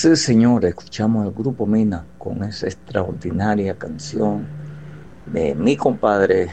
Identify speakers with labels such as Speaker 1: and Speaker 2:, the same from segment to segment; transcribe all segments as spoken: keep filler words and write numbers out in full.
Speaker 1: Sí, señor, escuchamos al grupo Mina con esa extraordinaria canción de mi compadre,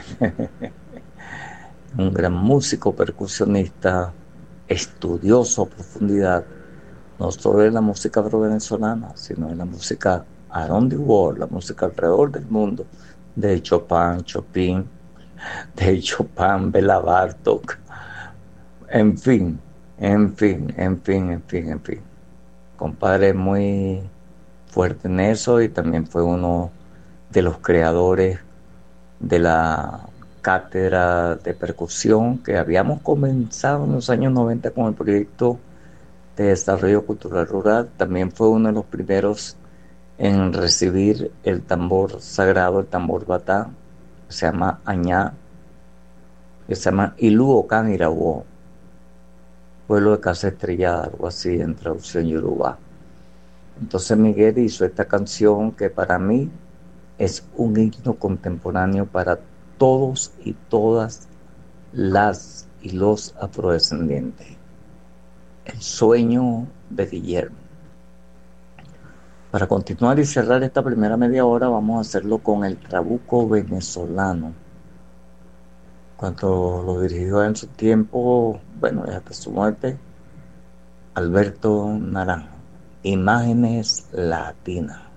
Speaker 1: un gran músico, percusionista, estudioso a profundidad, no solo de la música afro-venezolana, sino de la música around the world, la música alrededor del mundo, de Chopin, Chopin, de Chopin, Bela Bartok, en fin, en fin, en fin, en fin, en fin. Compadre muy fuerte en eso y también fue uno de los creadores de la cátedra de percusión que habíamos comenzado en los años noventa con el proyecto de desarrollo cultural rural. También fue uno de los primeros en recibir el tambor sagrado, el tambor batá, que se llama Añá, que se llama Ilú Ocán Iraúo, pueblo de casa estrellada, algo así en traducción yoruba. Entonces Miguel hizo esta canción que para mí es un himno contemporáneo para todos y todas las y los afrodescendientes. El sueño de Guillermo. Para continuar y cerrar esta primera media hora, vamos a hacerlo con el trabuco venezolano. Cuando lo dirigió en su tiempo, bueno, y hasta su muerte, Alberto Naranjo. Imágenes Latinas.